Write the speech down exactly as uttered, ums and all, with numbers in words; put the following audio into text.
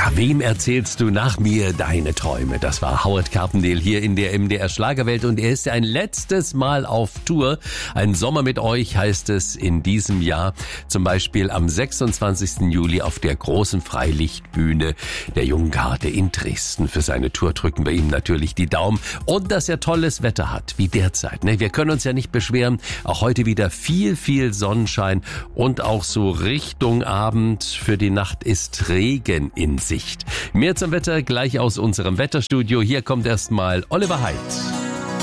Ja, wem erzählst du nach mir deine Träume? Das war Howard Carpendale hier in der M D R Schlagerwelt und er ist ja ein letztes Mal auf Tour. Ein Sommer mit euch heißt es in diesem Jahr. Zum Beispiel am sechsundzwanzigsten Juli auf der großen Freilichtbühne der Jungen Garde in Dresden. Für seine Tour drücken wir ihm natürlich die Daumen und dass er tolles Wetter hat, wie derzeit. Ne? Wir können uns ja nicht beschweren. Auch heute wieder viel, viel Sonnenschein und auch so Richtung Abend für die Nacht ist Regen in Sicht. Mehr zum Wetter gleich aus unserem Wetterstudio. Hier kommt erstmal Oliver Heidt.